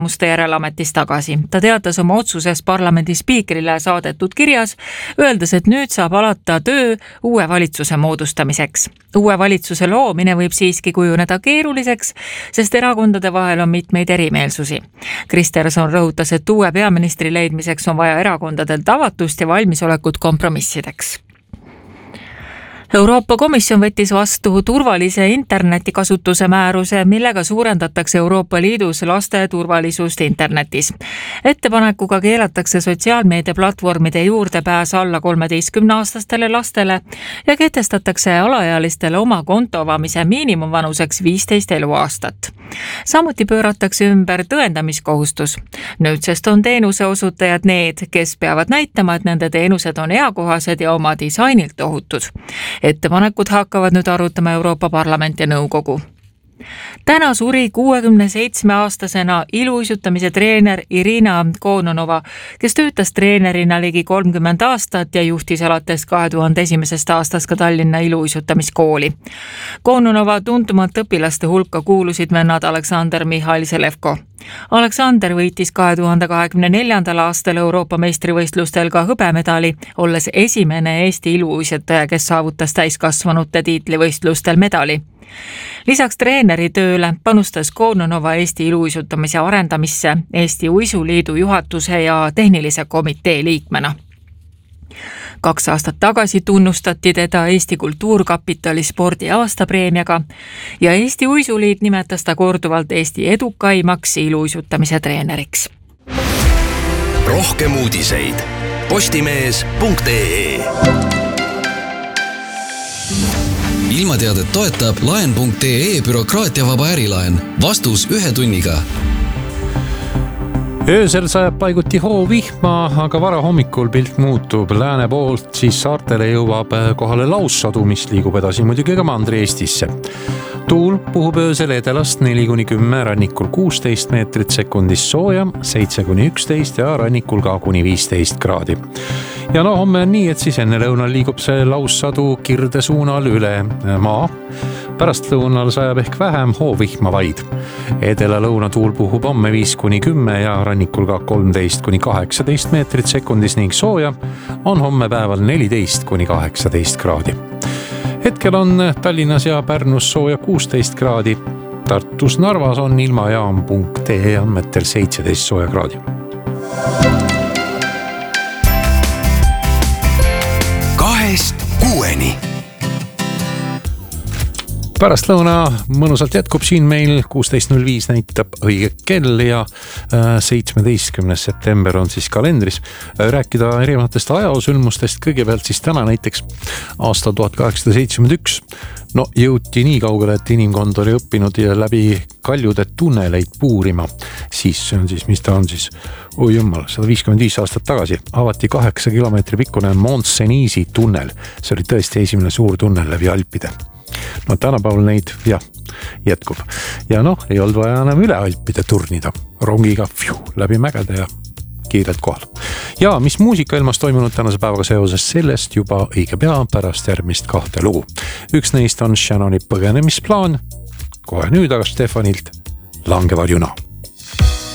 muste järel ametis tagasi. Ta teatas oma otsuses parlamendi spiikrile saadetud kirjas, öeldes, et nüüd saab alata töö uue valitsuse moodustamiseks. Uue valitsuse loomine võib siiski kujuneda keeruliseks, sest erakondade vahel on mitmeid erimeelsusi. Kristersson rõhutas, et uue peaministri leidmiseks on vaja erakondadelt avatust ja valmisolekut kompromissideks. Euroopa Komisjon võttis vastu turvalise internetikasutuse määruse, millega suurendatakse Euroopa Liidus laste turvalisust internetis. Ettepanekuga keelatakse sotsiaalmeediaplatvormide juurdepääs alla 13-aastastele lastele ja kehtestatakse alaealistele oma konto avamise miinimumvanuseks 15 eluaastat. Samuti pööratakse ümber tõendamiskohustus. Nüüdsest on teenuse osutajad need, kes peavad näitama, et nende teenused on eakohased ja oma disainilt ohutud. Ettepanekud hakkavad nüüd arutama Euroopa Parlament ja Nõukogu. Täna suri 67-aastasena iluuisutamise treener Irina Kononova, kes töötas treenerina ligi 30 aastat ja juhtis alates 2001. aastast ka Tallinna iluuisutamiskooli. Kononova tuntumalt õpilaste hulka kuulusid vennad Aleksander Mihhail Selevko. Aleksander võitis 2024. aastal Euroopa meistrivõistlustel ka hõbemedali, olles esimene Eesti iluuisutaja, kes saavutas täiskasvanute tiitlivõistlustel medali. Lisaks treeneri tööle panustas Kononova Eesti iluuisutamise arendamisse Eesti Uisuliidu juhatuse ja tehnilise komitee liikmena. 2 aastat tagasi tunnustati teda Eesti Kultuurkapitali spordi aastapreemiaga ja Eesti Uisuliit nimetas ta korduvalt Eesti edukaimaks iluuisutamise treeneriks. Rohkem uudiseid postimees.ee. Ilmateadet toetab laen.ee bürokraatiavaba ärilaen. Vastus 1 tunniga. Öösel sajab paiguti hoovihma, aga vara hommikul pilt muutub. Lääne poolt siis saartele jõuab kohale laussadu, mis liigub edasi muidugi ka Mandri-Eestisse. Tuul puhub öösel edelast 4-10, rannikul 16 meetrit sekundis sooja, 7-11 ja rannikul ka kuni 15 kraadi. Ja homme on nii, et siis enne lõunal liigub see laussadu Kirde suunal üle maa. Pärast lõunal sajab ehk vähem hoovihma vaid. Edela-lõuna tuul puhub homme 5-10 ja rannikul ka 13-18 meetrit sekundis ning sooja on homme päeval 14-18 kraadi. Hetkel on Tallinnas ja Pärnus sooja 16 kraadi. Tartus Narvas on ilmajaam.ee andmetel 17 sooja kraadi. Kuueni. Pärast lõuna mõnusalt jätkub siin meil 16.05 näitab õige kell ja 17. september on siis kalendris. Rääkida erinevatest ajaosülmustest kõigepealt siis täna näiteks aastal 1871. Jõuti nii kaugele, et inimkond oli õppinud ja läbi kaljude tunneleid puurima. Siis see on siis, mis ta on siis? Oi jummal, 155 aastat tagasi avati 8 kilomeetri pikkune Mont-Cenis'i tunnel. See oli tõesti esimene suur tunnel läbi Alpide. Tänapäeval neid jätkub. Ja ei olnud vaja enam üle Alpide turnida. Rongiga läbi mägede ja kiirelt kohal. Ja mis muusikailmas toimunud tänase päevaga seoses, sellest juba õige pea pärast järgmist 2 lugu. Üks neist on Shannoni põgenemisplaan. Kohe nüüd aga Stefanilt Langevad juna.